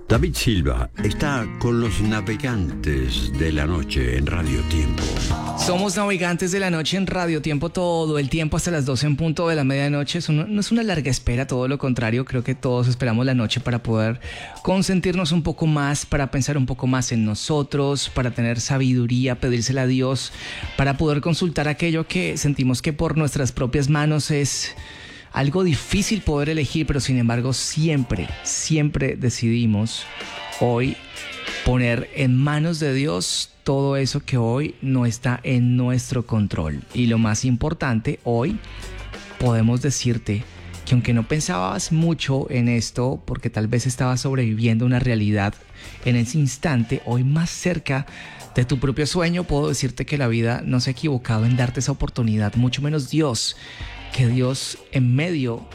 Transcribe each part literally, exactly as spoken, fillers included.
David Silva está con los navegantes de la noche en Radio Tiempo. Somos navegantes de la noche en Radio Tiempo todo el tiempo hasta las doce en punto de la medianoche. Eso no, no es una larga espera, todo lo contrario. Creo que todos esperamos la noche para poder consentirnos un poco más, para pensar un poco más en nosotros, para tener sabiduría, pedírsela a Dios, para poder consultar aquello que sentimos que por nuestras propias manos es algo difícil poder elegir, pero sin embargo siempre, siempre decidimos hoy poner en manos de Dios todo eso que hoy no está en nuestro control. Y lo más importante, hoy podemos decirte que aunque no pensabas mucho en esto, porque tal vez estabas sobreviviendo una realidad en ese instante, hoy más cerca de tu propio sueño, puedo decirte que la vida no se ha equivocado en darte esa oportunidad, mucho menos Dios, que Dios en medio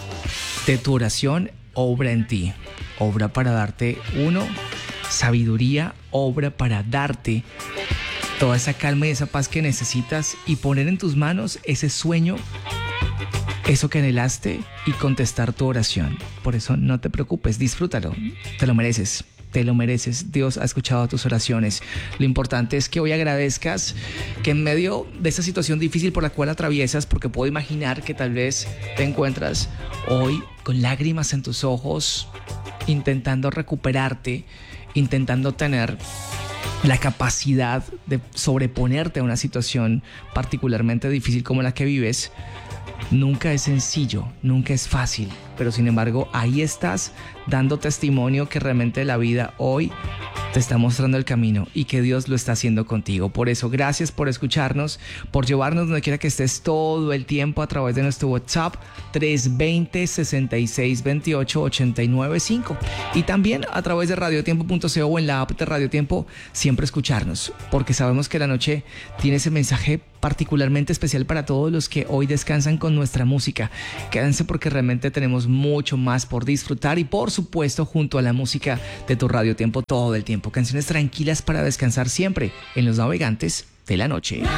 de tu oración obra en ti, obra para darte uno, sabiduría, obra para darte toda esa calma y esa paz que necesitas y poner en tus manos ese sueño, eso que anhelaste y contestar tu oración. Por eso no te preocupes, disfrútalo, te lo mereces. Te lo mereces, Dios ha escuchado tus oraciones. Lo importante es que hoy agradezcas que en medio de esta situación difícil por la cual atraviesas, porque puedo imaginar que tal vez te encuentras hoy con lágrimas en tus ojos, intentando recuperarte, intentando tener la capacidad de sobreponerte a una situación particularmente difícil como la que vives. Nunca es sencillo, nunca es fácil, pero sin embargo ahí estás dando testimonio que realmente la vida hoy te está mostrando el camino y que Dios lo está haciendo contigo. Por eso, gracias por escucharnos, por llevarnos donde quiera que estés todo el tiempo a través de nuestro WhatsApp tres dos cero, seis seis dos ocho, ocho nueve cinco y también a través de radiotiempo punto co o en la app de Radio Tiempo, siempre escucharnos, porque sabemos que la noche tiene ese mensaje particularmente especial para todos los que hoy descansan con nuestra música. Quédense porque realmente tenemos mucho más por disfrutar y por supuesto junto a la música de tu Radio Tiempo todo el tiempo. Canciones tranquilas para descansar siempre en los navegantes de la noche.